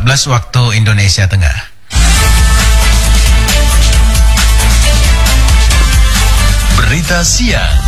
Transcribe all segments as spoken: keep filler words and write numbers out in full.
belas waktu Indonesia Tengah. Berita siang.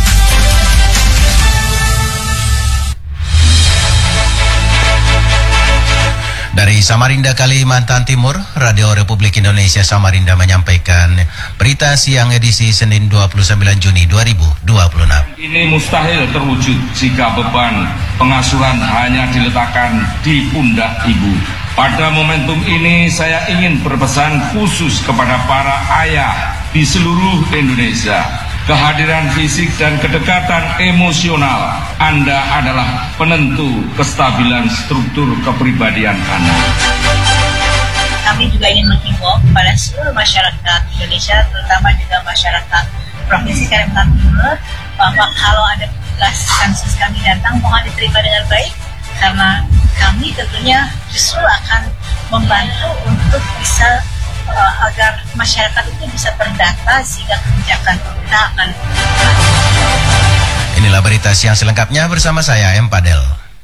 Dari Samarinda, Kalimantan Timur, Radio Republik Indonesia Samarinda menyampaikan berita siang edisi Senin dua puluh sembilan Juni dua ribu dua puluh enam. Ini mustahil terwujud jika beban pengasuhan hanya diletakkan di pundak ibu. Pada momentum ini saya ingin berpesan khusus kepada para ayah di seluruh Indonesia. Kehadiran fisik dan kedekatan emosional Anda adalah penentu kestabilan struktur kepribadian anak. Kami juga ingin menghimbau kepada seluruh masyarakat Indonesia, terutama juga masyarakat Provinsi Kalimantan Timur, bahwa kalau ada kasus kami datang, mohon diterima dengan baik, karena kami tentunya justru akan membantu untuk bisa Uh, agar masyarakat itu bisa terdata sehingga kebijakan kita akan. Inilah berita siang selengkapnya bersama saya M. Padel.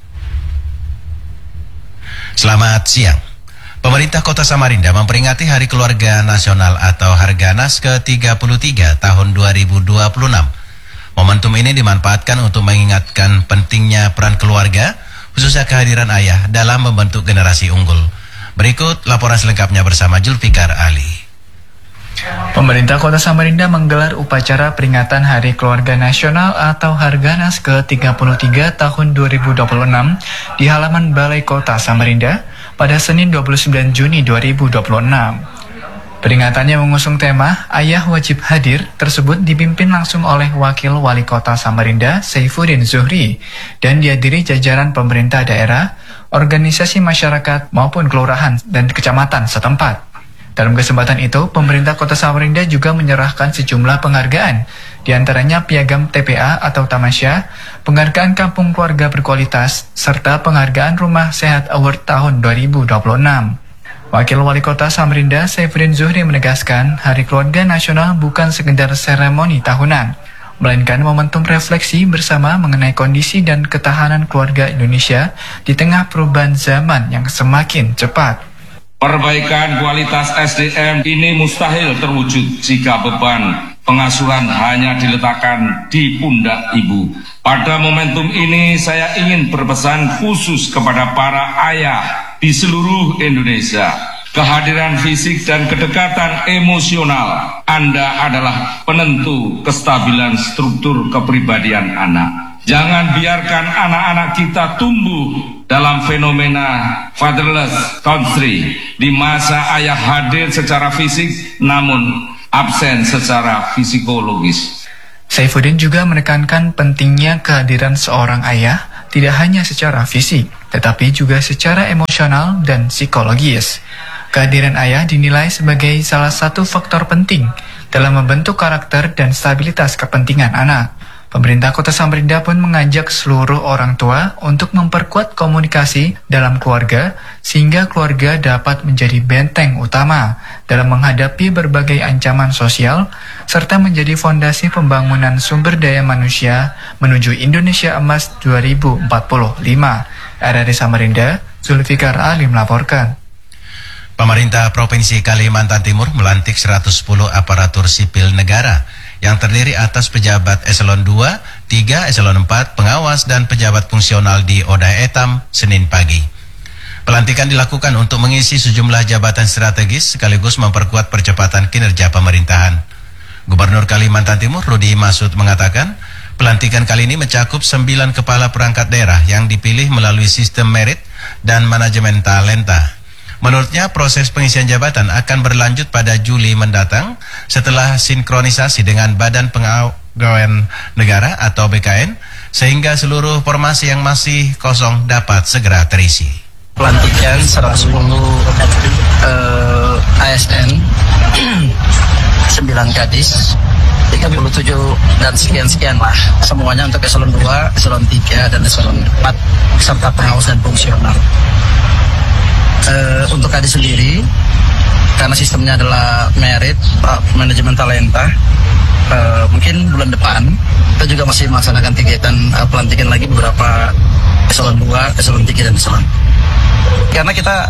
Selamat siang. Pemerintah Kota Samarinda memperingati Hari Keluarga Nasional atau Harganas ke tiga puluh tiga tahun dua ribu dua puluh enam. Momentum ini dimanfaatkan untuk mengingatkan pentingnya peran keluarga, khususnya kehadiran ayah dalam membentuk generasi unggul. Berikut laporan selengkapnya bersama Julfikar Ali. Pemerintah Kota Samarinda menggelar upacara peringatan Hari Keluarga Nasional atau Harganas ke tiga puluh tiga tahun dua ribu dua puluh enam di halaman Balai Kota Samarinda pada Senin dua puluh sembilan Juni dua ribu dua puluh enam. Peringatannya mengusung tema Ayah Wajib Hadir tersebut dipimpin langsung oleh Wakil Wali Kota Samarinda, Saifuddin Zuhri, dan dihadiri jajaran pemerintah daerah, organisasi masyarakat maupun kelurahan dan kecamatan setempat. Dalam kesempatan itu, pemerintah Kota Samarinda juga menyerahkan sejumlah penghargaan, diantaranya Piagam T P A atau Tamasya, penghargaan Kampung Keluarga Berkualitas, serta penghargaan Rumah Sehat Award tahun dua ribu dua puluh enam. Wakil Wali Kota Samarinda, Saifuddin Zuhri menegaskan, Hari Keluarga Nasional bukan sekedar seremoni tahunan, melainkan momentum refleksi bersama mengenai kondisi dan ketahanan keluarga Indonesia di tengah perubahan zaman yang semakin cepat. Perbaikan kualitas S D M ini mustahil terwujud jika beban pengasuhan hanya diletakkan di pundak ibu. Pada momentum ini saya ingin berpesan khusus kepada para ayah di seluruh Indonesia. Kehadiran fisik dan kedekatan emosional Anda adalah penentu kestabilan struktur kepribadian anak. Jangan biarkan anak-anak kita tumbuh dalam fenomena fatherless country, di masa ayah hadir secara fisik namun absen secara psikologis. Saifuddin juga menekankan pentingnya kehadiran seorang ayah tidak hanya secara fisik, tetapi juga secara emosional dan psikologis. Kehadiran ayah dinilai sebagai salah satu faktor penting dalam membentuk karakter dan stabilitas kepentingan anak. Pemerintah Kota Samarinda pun mengajak seluruh orang tua untuk memperkuat komunikasi dalam keluarga sehingga keluarga dapat menjadi benteng utama dalam menghadapi berbagai ancaman sosial serta menjadi fondasi pembangunan sumber daya manusia menuju Indonesia Emas dua ribu empat puluh lima. R R I Samarinda, Zulfikar Ali melaporkan. Pemerintah Provinsi Kalimantan Timur melantik seratus sepuluh aparatur sipil negara yang terdiri atas pejabat eselon dua, tiga, eselon empat, pengawas, dan pejabat fungsional di Oda Etam, Senin pagi. Pelantikan dilakukan untuk mengisi sejumlah jabatan strategis sekaligus memperkuat percepatan kinerja pemerintahan. Gubernur Kalimantan Timur, Rudi Masud, mengatakan pelantikan kali ini mencakup sembilan kepala perangkat daerah yang dipilih melalui sistem merit dan manajemen talenta. Menurutnya, proses pengisian jabatan akan berlanjut pada Juli mendatang setelah sinkronisasi dengan Badan Pengawaan Negara atau B K N, sehingga seluruh formasi yang masih kosong dapat segera terisi. Pelantikan seratus sepuluh uh, A S N, sembilan gadis, tiga puluh tujuh dan sekian-sekian lah. Semuanya untuk eselon dua, eselon tiga, dan eselon empat, serta pengawas dan fungsional. Uh, untuk gadis sendiri, karena sistemnya adalah merit, manajemen talenta, uh, mungkin bulan depan kita juga masih melaksanakan kegiatan uh, pelantikan lagi beberapa eselon dua, eselon tiga, dan eselon. Karena kita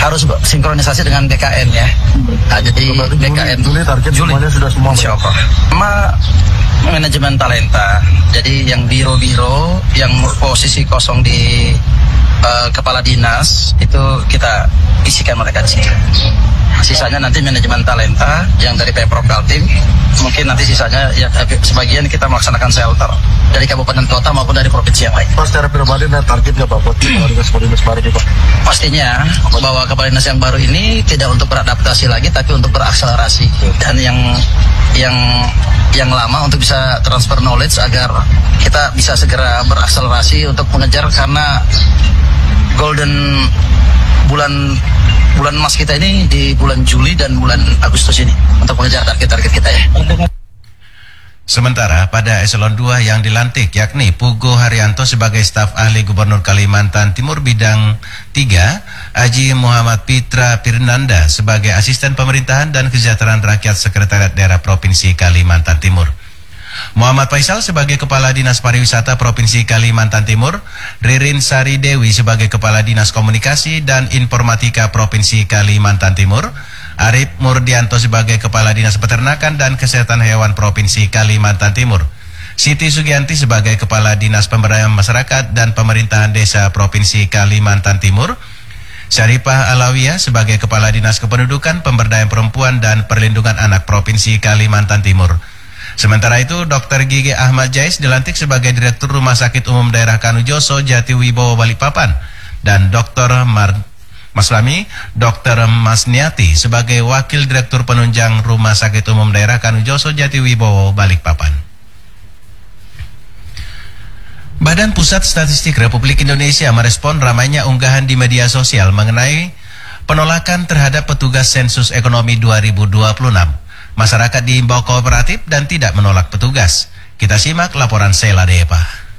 harus sinkronisasi dengan B K N ya. Nah, jadi B K N Juli target Juli semuanya sudah semua. Insya Allah. Sama manajemen talenta. Jadi yang biro-biro yang posisi kosong di uh, kepala dinas itu kita isikan mereka di situ. Sisanya nanti manajemen talenta yang dari Pemprov Kaltim, mungkin nanti sisanya ya sebagian kita melaksanakan shelter dari kabupaten kota maupun dari provinsi yang lain. Pas secara pribadi ada target nggak Pak buat kepala dinas baru nih Pak? Pastinya bahwa kepala dinas yang baru ini tidak untuk beradaptasi lagi, tapi untuk berakselerasi, dan yang yang yang lama untuk bisa transfer knowledge agar kita bisa segera berakselerasi untuk mengejar, karena golden bulan bulan emas kita ini di bulan Juli dan bulan Agustus ini untuk mengejar target-target kita ya. Sementara pada eselon dua yang dilantik yakni Pugo Haryanto sebagai staf ahli Gubernur Kalimantan Timur bidang tiga, Haji Muhammad Pitra Pirnanda sebagai asisten pemerintahan dan kesejahteraan rakyat Sekretariat Daerah Provinsi Kalimantan Timur. Muhammad Faisal sebagai Kepala Dinas Pariwisata Provinsi Kalimantan Timur, Ririn Sari Dewi sebagai Kepala Dinas Komunikasi dan Informatika Provinsi Kalimantan Timur, Arif Murdianto sebagai Kepala Dinas Peternakan dan Kesehatan Hewan Provinsi Kalimantan Timur, Siti Sugianti sebagai Kepala Dinas Pemberdayaan Masyarakat dan Pemerintahan Desa Provinsi Kalimantan Timur, Syarifah Alawiyah sebagai Kepala Dinas Kependudukan, Pemberdayaan Perempuan dan Perlindungan Anak Provinsi Kalimantan Timur. Sementara itu, Dokter Gigi Ahmad Jais dilantik sebagai Direktur Rumah Sakit Umum Daerah Kanujoso Jatiwibowo Balikpapan dan Dokter Mar Maslami, Dokter Masniati sebagai Wakil Direktur Penunjang Rumah Sakit Umum Daerah Kanujoso Jatiwibowo Balikpapan. Badan Pusat Statistik Republik Indonesia merespon ramainya unggahan di media sosial mengenai penolakan terhadap petugas sensus ekonomi dua ribu dua puluh enam. Masyarakat diimbau kooperatif dan tidak menolak petugas. Kita simak laporan Sheila Depa.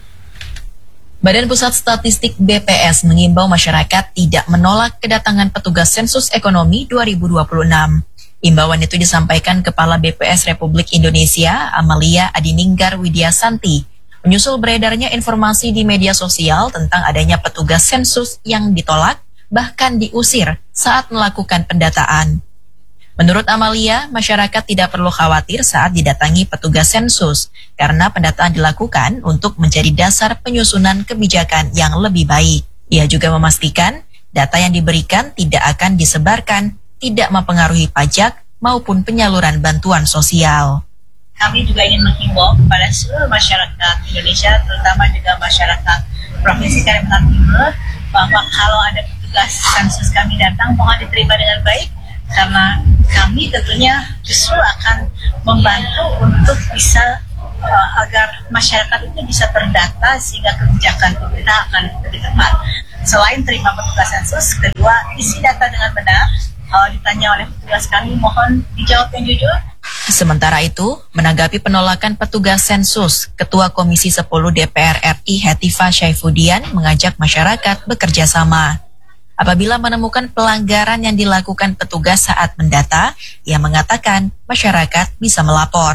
Badan Pusat Statistik B P S mengimbau masyarakat tidak menolak kedatangan petugas sensus ekonomi dua ribu dua puluh enam. Imbauan itu disampaikan Kepala B P S Republik Indonesia, Amalia Adininggar Widyasanti, menyusul beredarnya informasi di media sosial tentang adanya petugas sensus yang ditolak, bahkan diusir saat melakukan pendataan. Menurut Amalia, masyarakat tidak perlu khawatir saat didatangi petugas sensus, karena pendataan dilakukan untuk menjadi dasar penyusunan kebijakan yang lebih baik. Ia juga memastikan data yang diberikan tidak akan disebarkan, tidak mempengaruhi pajak maupun penyaluran bantuan sosial. Kami juga ingin menghimbau kepada seluruh masyarakat Indonesia, terutama juga masyarakat Provinsi Kalimantan Timur, bahwa kalau ada petugas sensus kami datang, mohon diterima dengan baik, karena kami tentunya justru akan membantu untuk bisa uh, agar masyarakat itu bisa terdata sehingga kebijakan pemerintah akan lebih tepat. Selain terima petugas sensus, kedua, isi data dengan benar. Kalau ditanya oleh petugas kami, mohon dijawab yang jujur. Sementara itu, menanggapi penolakan petugas sensus, Ketua Komisi sepuluh D P R R I Hetifah Syaifudian mengajak masyarakat bekerja sama. Apabila menemukan pelanggaran yang dilakukan petugas saat mendata, ia mengatakan masyarakat bisa melapor.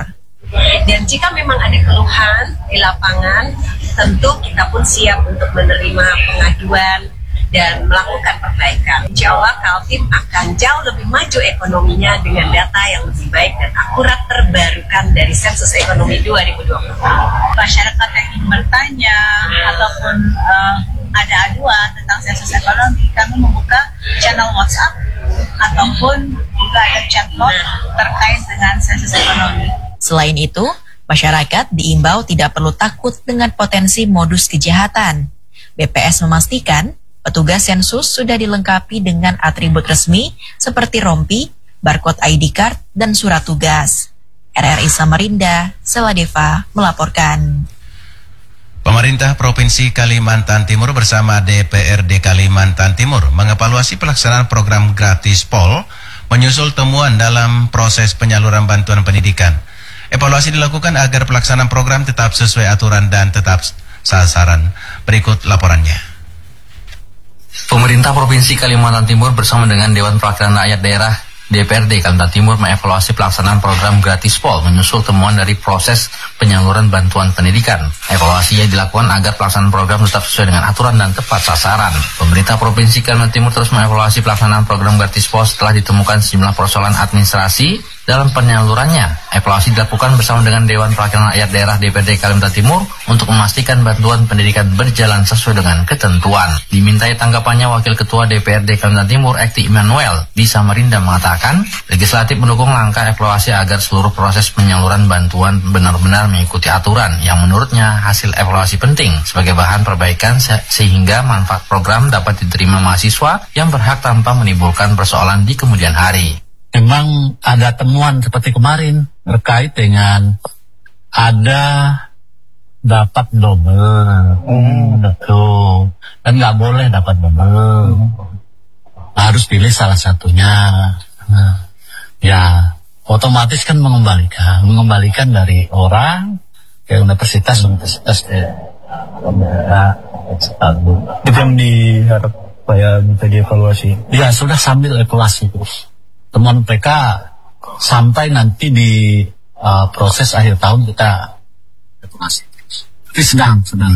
Dan jika memang ada keluhan di lapangan, tentu kita pun siap untuk menerima pengaduan dan melakukan perbaikan. Insya Allah Kaltim akan jauh lebih maju ekonominya dengan data yang lebih baik dan akurat terbarukan dari sensus ekonomi dua ribu dua puluh. Masyarakat yang ingin bertanya ataupun uh, ada aduan tentang sensus ekonomi, kami membuka channel WhatsApp ataupun juga ada chatbot terkait dengan sensus ekonomi. Selain itu, masyarakat diimbau tidak perlu takut dengan potensi modus kejahatan. B P S memastikan petugas sensus sudah dilengkapi dengan atribut resmi seperti rompi, barcode I D card, dan surat tugas. R R I Samarinda, Sheila Deva melaporkan. Pemerintah Provinsi Kalimantan Timur bersama D P R D Kalimantan Timur mengevaluasi pelaksanaan program gratis P O L menyusul temuan dalam proses penyaluran bantuan pendidikan. Evaluasi dilakukan agar pelaksanaan program tetap sesuai aturan dan tetap sasaran. Berikut laporannya. Pemerintah Provinsi Kalimantan Timur bersama dengan Dewan Perwakilan Rakyat Daerah D P R D Kalimantan Timur mengevaluasi pelaksanaan program Gratis Pol menyusul temuan dari proses penyaluran bantuan pendidikan. Evaluasi yang dilakukan agar pelaksanaan program tetap sesuai dengan aturan dan tepat sasaran. Pemerintah Provinsi Kalimantan Timur terus mengevaluasi pelaksanaan program Gratis Pol setelah ditemukan sejumlah persoalan administrasi dalam penyalurannya. Evaluasi dilakukan bersama dengan Dewan Perwakilan Rakyat Daerah D P R D Kalimantan Timur untuk memastikan bantuan pendidikan berjalan sesuai dengan ketentuan. Dimintai tanggapannya Wakil Ketua D P R D Kalimantan Timur Ekti Immanuel di Samarinda mengatakan, legislatif mendukung langkah evaluasi agar seluruh proses penyaluran bantuan benar-benar mengikuti aturan yang menurutnya hasil evaluasi penting sebagai bahan perbaikan se- sehingga manfaat program dapat diterima mahasiswa yang berhak tanpa menimbulkan persoalan di kemudian hari. Memang ada temuan seperti kemarin terkait dengan ada dapat double, hmm. betul, dan nggak boleh dapat double, harus pilih salah satunya. Nah, ya otomatis kan mengembalikan, mengembalikan dari orang ke universitas, universitas ke pemerintah. Itu yang diharap supaya bisa dievaluasi. Ya sudah sambil evaluasi terus. Temuan mereka sampai nanti di uh, proses akhir tahun kita evaluasi. Tapi sedang, sedang.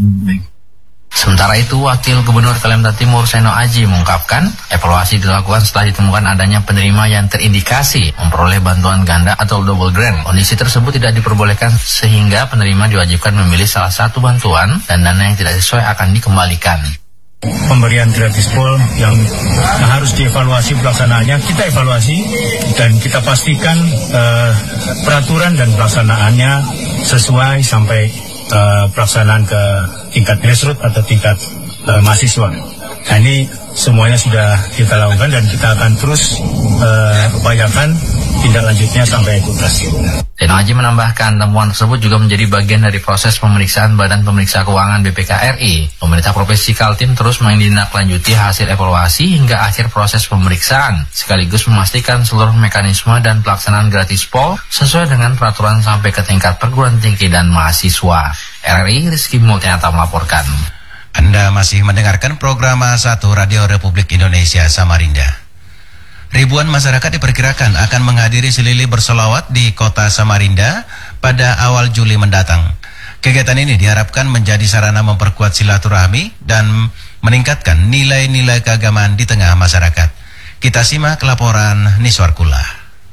Sementara itu, Wakil Gubernur Kalimantan Timur Seno Aji mengungkapkan, evaluasi dilakukan setelah ditemukan adanya penerima yang terindikasi memperoleh bantuan ganda atau double grant. Kondisi tersebut tidak diperbolehkan sehingga penerima diwajibkan memilih salah satu bantuan dan dana yang tidak sesuai akan dikembalikan. Pemberian gratis pol yang, yang harus dievaluasi pelaksanaannya, kita evaluasi dan kita pastikan uh, peraturan dan pelaksanaannya sesuai sampai uh, pelaksanaan ke tingkat grassroots atau tingkat uh, mahasiswa. Nah ini semuanya sudah kita lakukan dan kita akan terus uh, upayakan tindak lanjutnya sampai tuntas. Seno Aji menambahkan temuan tersebut juga menjadi bagian dari proses pemeriksaan Badan Pemeriksa Keuangan B P K R I. Pemerintah Provinsi Kaltim terus menindaklanjuti hasil evaluasi hingga akhir proses pemeriksaan, sekaligus memastikan seluruh mekanisme dan pelaksanaan gratis pol sesuai dengan peraturan sampai ke tingkat perguruan tinggi dan mahasiswa. R R I Rizky Multianata melaporkan. Anda masih mendengarkan program satu Radio Republik Indonesia Samarinda. Ribuan masyarakat diperkirakan akan menghadiri selili bersolawat di kota Samarinda pada awal Juli mendatang. Kegiatan ini diharapkan menjadi sarana memperkuat silaturahmi dan meningkatkan nilai-nilai keagamaan di tengah masyarakat. Kita simak laporan Niswar Kula.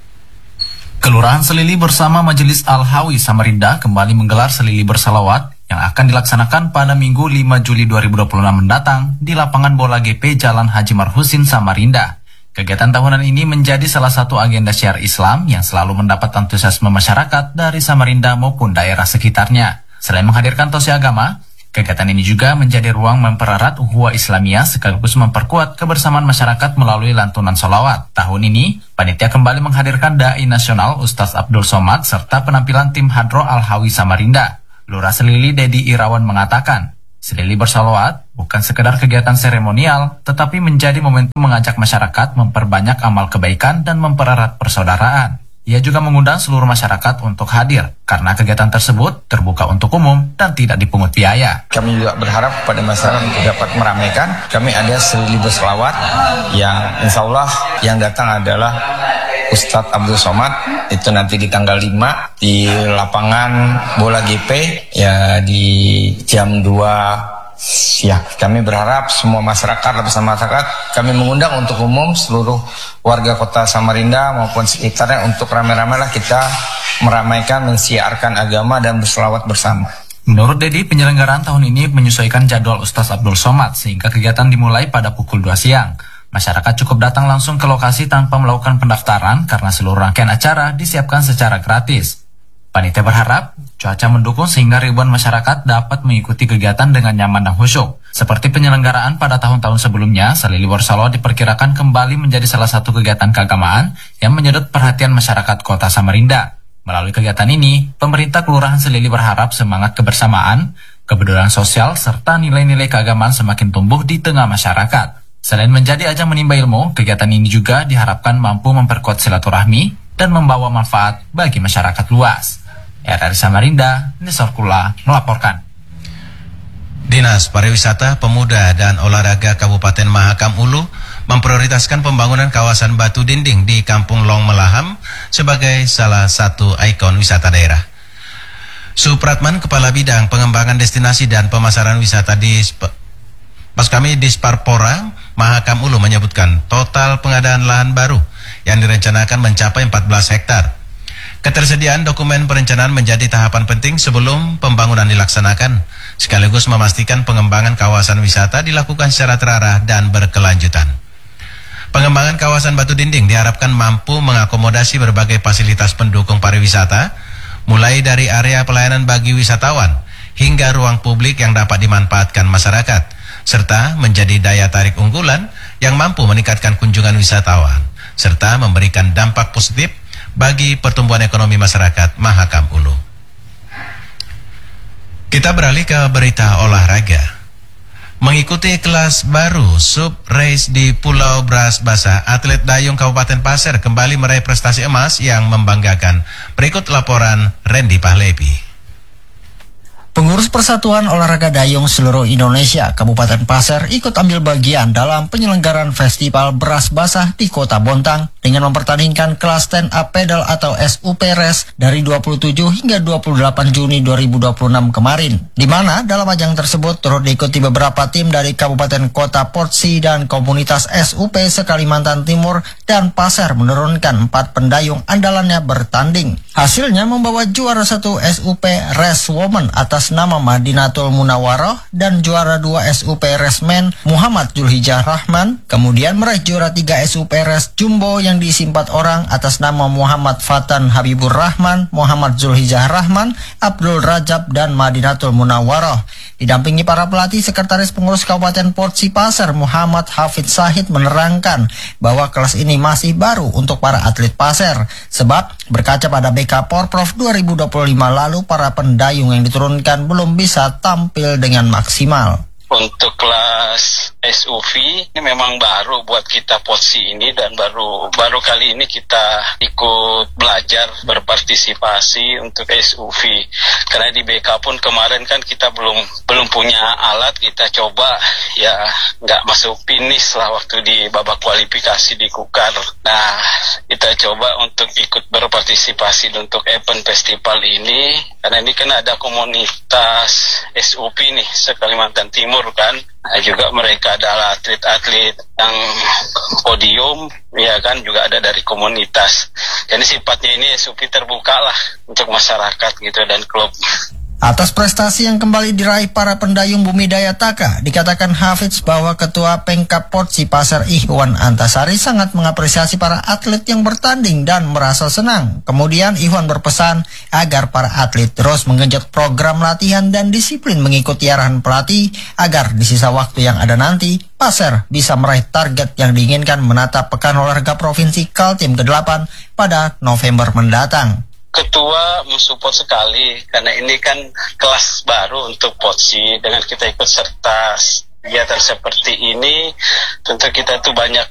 Kelurahan Selili bersama Majelis Al-Hawi Samarinda kembali menggelar selili bersolawat yang akan dilaksanakan pada Minggu lima Juli dua ribu dua puluh enam mendatang di lapangan bola G P Jalan Haji Marhusin Samarinda. Kegiatan tahunan ini menjadi salah satu agenda syiar Islam yang selalu mendapat antusiasme masyarakat dari Samarinda maupun daerah sekitarnya. Selain menghadirkan tosi agama, kegiatan ini juga menjadi ruang mempererat ukhuwah Islamiyah sekaligus memperkuat kebersamaan masyarakat melalui lantunan sholawat. Tahun ini, panitia kembali menghadirkan Dai Nasional Ustaz Abdul Somad serta penampilan tim Hadro Al-Hawi Samarinda. Lurah Selili Dedi Irawan mengatakan, selili bersolawat bukan sekedar kegiatan seremonial, tetapi menjadi momentum mengajak masyarakat memperbanyak amal kebaikan dan mempererat persaudaraan. Ia juga mengundang seluruh masyarakat untuk hadir, karena kegiatan tersebut terbuka untuk umum dan tidak dipungut biaya. Kami juga berharap kepada masyarakat untuk dapat meramaikan. Kami ada selili bersolawat yang insya Allah yang datang adalah Ustadz Abdul Somad, itu nanti di tanggal lima di lapangan bola G P ya di jam dua siang. Kami berharap semua masyarakat, lapisan masyarakat, kami mengundang untuk umum seluruh warga kota Samarinda maupun sekitarnya untuk ramai-ramai lah kita meramaikan, mensiarkan agama dan berselawat bersama. Menurut Dedi, penyelenggaraan tahun ini menyesuaikan jadwal Ustaz Abdul Somad sehingga kegiatan dimulai pada pukul dua siang. Masyarakat cukup datang langsung ke lokasi tanpa melakukan pendaftaran karena seluruh rangkaian acara disiapkan secara gratis. Panitia berharap cuaca mendukung sehingga ribuan masyarakat dapat mengikuti kegiatan dengan nyaman dan khusyuk. Seperti penyelenggaraan pada tahun-tahun sebelumnya, selili bersolawat diperkirakan kembali menjadi salah satu kegiatan keagamaan yang menyedot perhatian masyarakat kota Samarinda. Melalui kegiatan ini, pemerintah Kelurahan Selili berharap semangat kebersamaan, kepedulian sosial, serta nilai-nilai keagamaan semakin tumbuh di tengah masyarakat. Selain menjadi ajang menimba ilmu, kegiatan ini juga diharapkan mampu memperkuat silaturahmi dan membawa manfaat bagi masyarakat luas. R R I Samarinda, Niswar Kula melaporkan. Dinas Pariwisata, Pemuda dan Olahraga Kabupaten Mahakam Ulu memprioritaskan pembangunan kawasan batu dinding di Kampung Long Melaham sebagai salah satu ikon wisata daerah. Supratman, Kepala Bidang Pengembangan Destinasi dan Pemasaran Wisata di Pas kami di Sparpora, Mahakam Ulu menyebutkan total pengadaan lahan baru yang direncanakan mencapai empat belas hektar. Ketersediaan dokumen perencanaan menjadi tahapan penting sebelum pembangunan dilaksanakan, sekaligus memastikan pengembangan kawasan wisata dilakukan secara terarah dan berkelanjutan. Pengembangan kawasan batu dinding diharapkan mampu mengakomodasi berbagai fasilitas pendukung pariwisata, mulai dari area pelayanan bagi wisatawan hingga ruang publik yang dapat dimanfaatkan masyarakat, serta menjadi daya tarik unggulan yang mampu meningkatkan kunjungan wisatawan, serta memberikan dampak positif bagi pertumbuhan ekonomi masyarakat Mahakam Ulu. Kita beralih ke berita olahraga. Mengikuti kelas baru sub race di Pulau Bras Basah, atlet dayung Kabupaten Pasir kembali meraih prestasi emas yang membanggakan. Berikut laporan Randy Pahlepi. Pengurus Persatuan Olahraga Dayung seluruh Indonesia Kabupaten Pasir ikut ambil bagian dalam penyelenggaraan Festival Beras Basah di Kota Bontang dengan mempertandingkan kelas stand up pedal atau S U P Race dari dua puluh tujuh hingga dua puluh delapan Juni dua ribu dua puluh enam kemarin, di mana dalam ajang tersebut turut diikuti beberapa tim dari Kabupaten Kota Portsi dan komunitas S U P se-Kalimantan Timur, dan Pasir menurunkan empat pendayung andalannya bertanding. Hasilnya membawa juara satu S U P Race Woman atas nama Madinatul Munawaroh dan juara dua S U P Race Men Muhammad Zulhijjah Rahman, kemudian meraih juara tiga S U P Race Jumbo yang diisi empat orang atas nama Muhammad Fatan Habibur Rahman, Muhammad Zulhijjah Rahman, Abdul Rajab, dan Madinatul Munawaroh. Didampingi para pelatih, Sekretaris Pengurus Kabupaten Portsi Pasir Muhammad Hafid Sahid menerangkan bahwa kelas ini masih baru untuk para atlet Pasir, sebab berkaca pada B K Porprov dua ribu dua puluh lima lalu para pendayung yang diturunkan belum bisa tampil dengan maksimal. Untuk kelas S U V ini memang baru buat kita Portsi ini, dan baru baru kali ini kita ikut belajar berpartisipasi untuk S U V. Karena di B K pun kemarin kan kita belum belum punya alat, kita coba ya nggak masuk finish lah waktu di babak kualifikasi di Kukar. Nah, kita coba untuk ikut berpartisipasi untuk event festival ini, karena ini kan ada komunitas S U V nih se-Kalimantan Timur kan. Nah, juga mereka adalah atlet-atlet yang podium, ya kan, juga ada dari komunitas. Jadi sifatnya ini S U V terbuka lah untuk masyarakat gitu dan klub. Atas prestasi yang kembali diraih para pendayung Bumi Daya Taka, dikatakan Hafiz bahwa Ketua Pengkap Portsi Pasir Ikhwan Antasari sangat mengapresiasi para atlet yang bertanding dan merasa senang. Kemudian Ikhwan berpesan agar para atlet terus menggenjot program latihan dan disiplin mengikuti arahan pelatih agar di sisa waktu yang ada nanti Pasir bisa meraih target yang diinginkan menata Pekan Olahraga Provinsi Kaltim kedelapan pada November mendatang. Ketua mensupport sekali karena ini kan kelas baru untuk Portsi. Dengan kita ikut serta kegiatan seperti ini, tentu kita tuh banyak